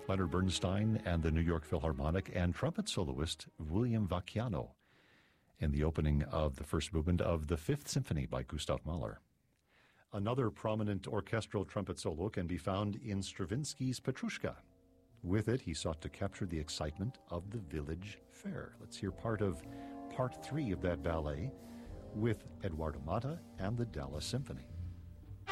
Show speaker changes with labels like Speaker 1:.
Speaker 1: Leonard Bernstein and the New York Philharmonic, and trumpet soloist William Vacchiano in the opening of the first movement of the Fifth Symphony by Gustav Mahler. Another prominent orchestral trumpet solo can be found in Stravinsky's Petrushka. With it, he sought to capture the excitement of the village fair. Let's hear part 3 of that ballet with Eduardo Mata and the Dallas Symphony.